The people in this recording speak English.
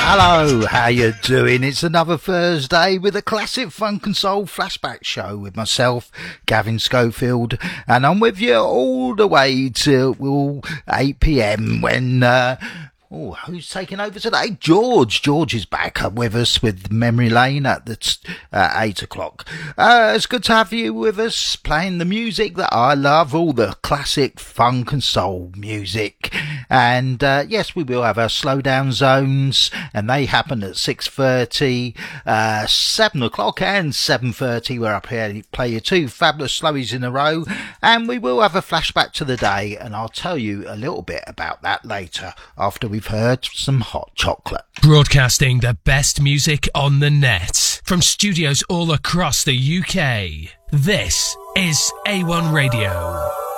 Hello, how you doing? It's another Thursday with a classic funk and soul flashback show with myself, Gavin Schofield, and I'm with you all the way till 8 p.m. when who's taking over today? George. George is back with us with Memory Lane at 8 o'clock. It's good to have you with us, playing the music that I love, all the classic funk and soul music. And yes, we will have our slow down zones, and they happen at 6:30, 7 o'clock and 7:30, where I play you two fabulous slowies in a row. And we will have a flashback to the day, and I'll tell you a little bit about that later, after we've heard some hot chocolate. Broadcasting the best music on the net from studios all across the UK. This is A1 Radio.